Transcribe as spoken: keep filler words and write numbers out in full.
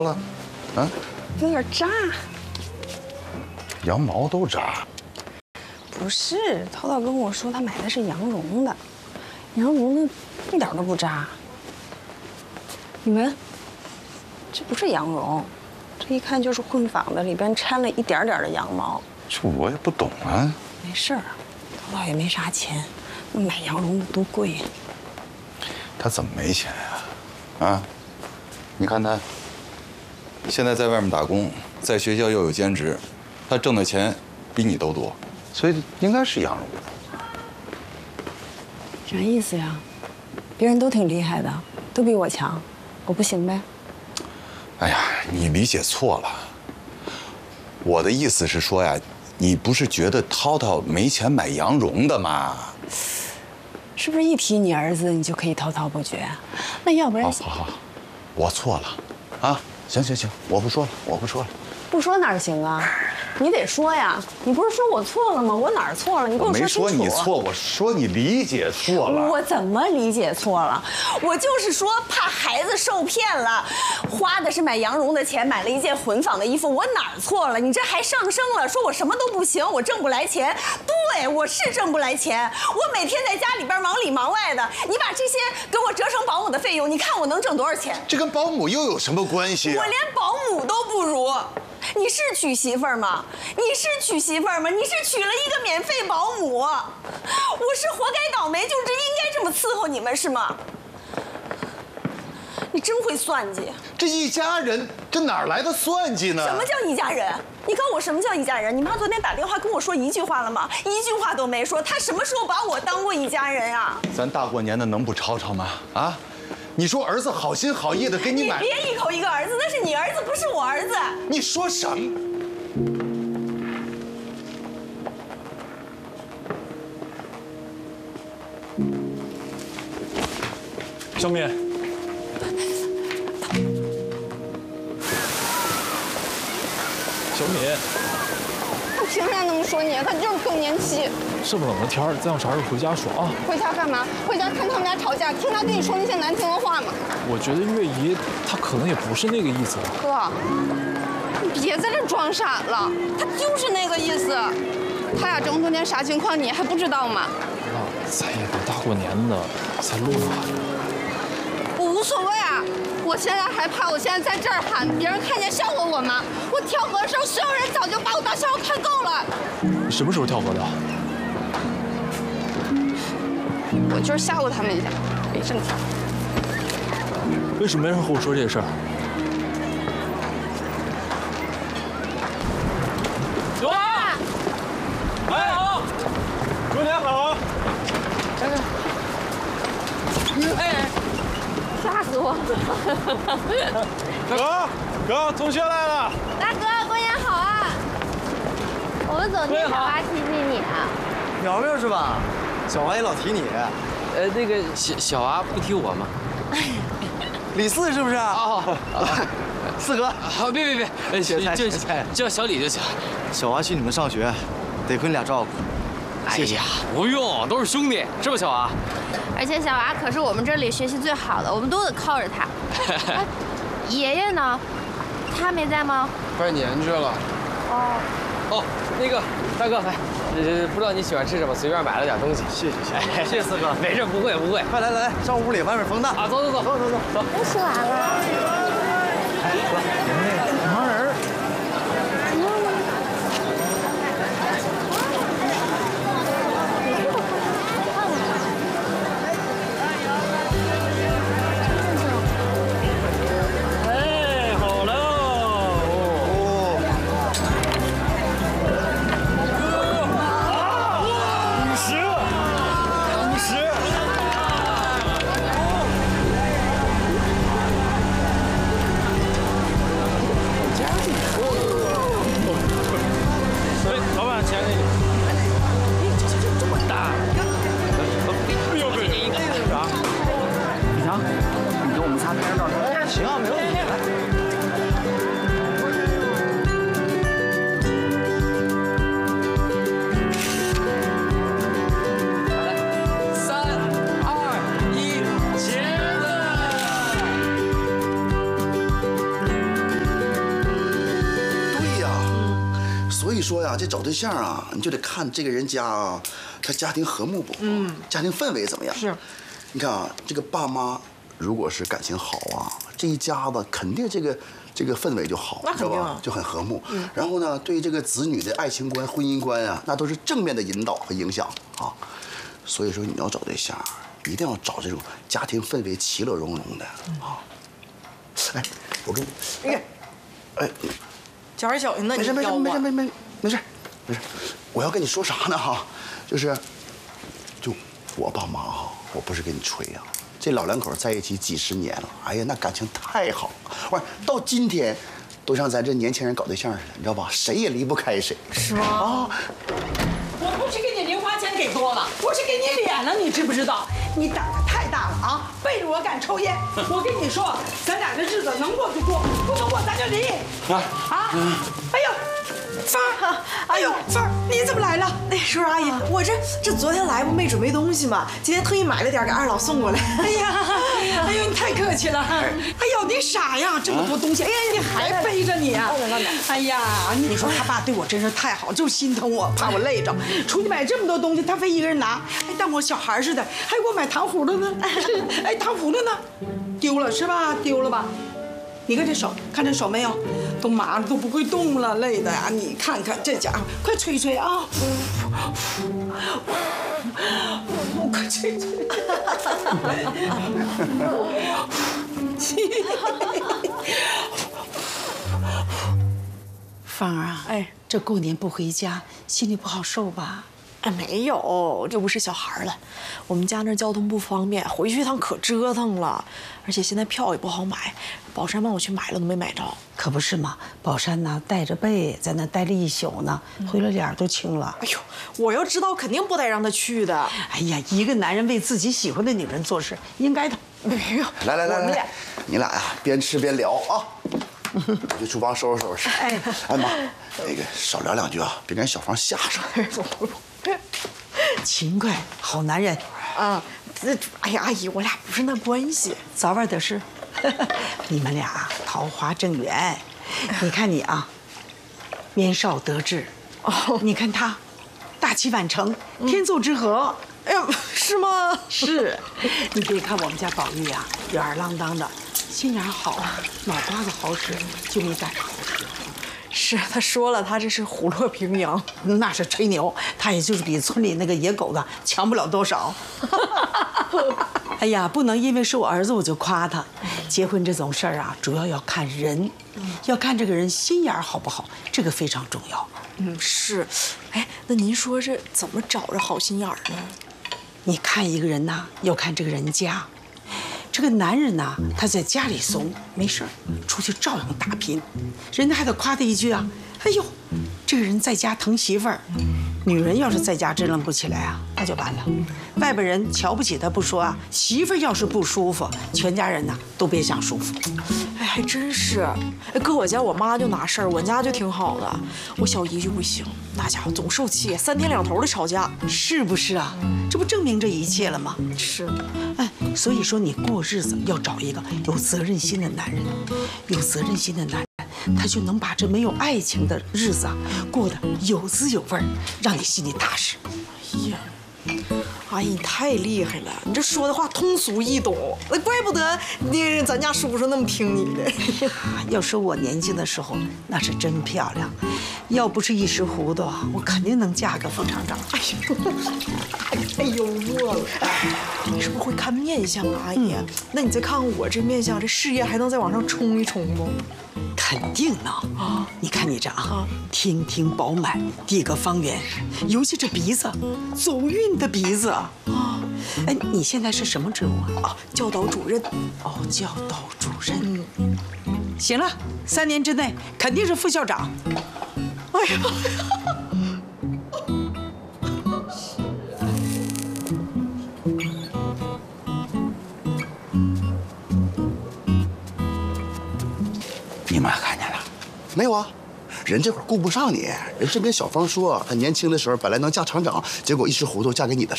了，啊？ 有点扎。 羊毛都扎？ 不是，涛涛跟我说他买的是羊绒的，羊绒的一点都不扎。你闻，这不是羊绒，这一看就是混纺的，里边掺了一点点的羊毛。 这我也不懂啊。 没事儿，涛涛也没啥钱，那买羊绒的多贵呀。 他怎么没钱呀？啊？你看他，现在在外面打工，在学校又有兼职，他挣的钱比你都多，所以应该是羊绒。 啥意思呀？别人都挺厉害的，都比我强，我不行呗？ 哎呀，你理解错了。我的意思是说呀，你不是觉得涛涛没钱买羊绒的吗？ 是不是一提你儿子，你就可以滔滔不绝？那要不然…… 好好好，我错了，啊，行行行，我不说了，我不说了。 不说哪行啊？你得说呀！你不是说我错了吗？我哪儿错了？你跟我说清楚。 我没说你错，我说你理解错了。 我怎么理解错了？我就是说怕孩子受骗了，花的是买羊绒的钱，买了一件混纺的衣服，我哪儿错了？你这还上升了，说我什么都不行，我挣不来钱。对，我是挣不来钱，我每天在家里边忙里忙外的，你把这些给我折成保姆的费用，你看我能挣多少钱？ 这跟保姆又有什么关系啊？ 我连保姆都不如。你是娶媳妇儿吗？你是娶媳妇儿吗？你是娶了一个免费保姆，我是活该倒霉，就是应该这么伺候你们是吗？你真会算计。 这一家人，这哪来的算计呢？ 什么叫一家人？你告诉我什么叫一家人？你妈昨天打电话跟我说一句话了吗？一句话都没说。她什么时候把我当过一家人啊？ 咱大过年的能不吵吵吗？啊？你说儿子好心好意的给你买， 你别一口一个儿子，那是你儿子，不是我儿子。 你说什么？ 小敏，小敏， 他凭啥那么说你？他就是更年期。 这么冷的天儿，再让啥时候回家说啊？ 回家干嘛？回家看他们俩吵架，听他对你说那些难听的话吗？ 我觉得月姨她可能也不是那个意思。 哥，你别在这装傻了，他就是那个意思。他俩这么多年啥情况，你还不知道吗？ 那咱也得大过年的，再录嘛。 我无所谓啊，我现在害怕，我现在在这儿喊，别人看见笑话我吗？我跳河的时候，所有人早就把我当笑话看够了。 你什么时候跳河的？ 我就是吓唬他们一下，没正题。 为什么没人和我说这事儿？有啊！哎好，过年好！ 哎，吓死我了！ 哥，哥，同学来了。 大哥，过年好啊！我们总听小娃提起你啊。 苗苗是吧？小娃也老提你。 呃，那个小小娃不提我吗？ 李四是不是？ 哦， 四哥。 好，别别别，呃， 学菜就学菜叫小李就行。 小娃去你们上学，得亏你俩照顾。谢谢。 哎呀，不用，都是兄弟，是吧，小娃？ 而且小娃可是我们这里学习最好的，我们都得靠着他。哎，爷爷呢？他没在吗？ 拜年去了。 哦。 哦，那个大哥，来，呃，不知道你喜欢吃什么，随便买了点东西。 谢谢谢谢，谢谢四哥。 没事，不会不会。 快来来来，上屋里，外面风大。 啊，走走走走走走走。 都吃完了。 哎，哥，你们那个盲人。 所以说呀，这找对象啊，你就得看这个人家啊，他家庭和睦不？嗯，家庭氛围怎么样？ 是。 你看啊，这个爸妈如果是感情好啊，这一家子肯定这个这个氛围就好， 那肯定啊， 就很和睦。嗯。然后呢，对这个子女的爱情观、婚姻观啊，那都是正面的引导和影响啊。所以说，你要找对象，一定要找这种家庭氛围其乐融融的啊。哎，我跟你，哎，哎。 脚儿小心呢， 没事没事你没事没没没事没事，我要跟你说啥呢哈？就是，就我爸妈哈，我不是跟你吹呀，这老两口在一起几十年了，哎呀，那感情太好了，不是到今天，都像咱这年轻人搞对象似的，你知道吧？谁也离不开谁。 是吗？啊！我不是给你零花钱给多了，我是给你脸了，你知不知道？你胆子太大了啊！背着我敢抽烟，我跟你说，咱俩这日子能过就过，不能过咱就离。啊啊！哎呦，芳儿，哎呦，芳儿，你怎么来了？ 哎，叔叔阿姨，我这这昨天来不没准备东西嘛，今天特意买了点给二老送过来。 哎呀，哎呦，你太客气了。哎呦，你傻呀，这么多东西，哎呀，你还背着你啊？哎呀，你说他爸对我真是太好，就心疼我，怕我累着，出去买这么多东西，他非一个人拿，还当我小孩似的，还给我买糖葫芦呢。哎，糖葫芦呢？丢了是吧？丢了吧？你看这手，看这手没有？都麻了，都不会动了，累的呀！你看看这家伙，快吹吹啊！快吹吹！ 芳儿啊，哎，这过年不回家，心里不好受吧？ 哎，没有，这不是小孩了。我们家那交通不方便，回去一趟可折腾了，而且现在票也不好买。宝山帮我去买了，都没买着。 可不是嘛，宝山呢带着背在那待了一宿呢，回来脸都青了。 哎呦，我要知道肯定不带让他去的。 哎呀，一个男人为自己喜欢的女人做事，应该的。 没有， 来来来来来，你俩呀边吃边聊啊。我去厨房收拾收拾。哎，哎妈，那个少聊两句啊，别让小芳吓着。 勤快，好男人啊！这，哎呀，阿姨，我俩不是那关系， 早晚得是。你们俩桃花正圆，你看你啊，年少得志。哦，你看他，大器晚成，天作之合。 哎呀，是吗？ 是。你别看我们家宝玉啊，吊儿郎当的，心眼好，脑瓜子好使，就没赶上好使。 是，他说了，他这是虎落平阳， 那是吹牛，他也就是比村里那个野狗子强不了多少。哎呀，不能因为是我儿子我就夸他。结婚这种事儿啊，主要要看人，要看这个人心眼好不好，这个非常重要。 嗯，是。哎，那您说这怎么找着好心眼儿呢？ 你看一个人呐，要看这个人家。这个男人呐，他在家里怂，没事儿，出去照样打拼，人家还得夸他一句啊，哎呦，这个人在家疼媳妇儿。女人要是在家支棱不起来啊，那就完了。外边人瞧不起她不说啊，媳妇儿要是不舒服，全家人呐都别想舒服。 哎，还真是。哎，搁我家我妈就拿事儿，我家就挺好的。我小姨就不行，那家伙总受气，三天两头的吵架， 是不是啊？这不证明这一切了吗？ 是。 哎，所以说你过日子要找一个有责任心的男人，有责任心的男人，他就能把这没有爱情的日子啊过得有滋有味儿，让你心里踏实。 哎呀，阿姨你太厉害了，你这说的话通俗易懂，那怪不得那咱家叔叔那么听你的。 要说我年轻的时候那是真漂亮，要不是一时糊涂，我肯定能嫁个副厂长。 哎呦，太幽默了。你是不是会看面相啊，阿姨？嗯、那你再看看我这面相，这事业还能再往上冲一冲不？ 肯定能啊！你看你这啊，天庭饱满，地阁方圆，尤其这鼻子，走运的鼻子啊！哎，你现在是什么职务啊？ 啊，教导主任。 哦，教导主任。嗯，行了，三年之内肯定是副校长。 哎呀！ 你妈看见了？没有啊，人这会儿顾不上你。人是跟小芳说，她年轻的时候本来能嫁厂长，结果一时糊涂嫁给你的事儿。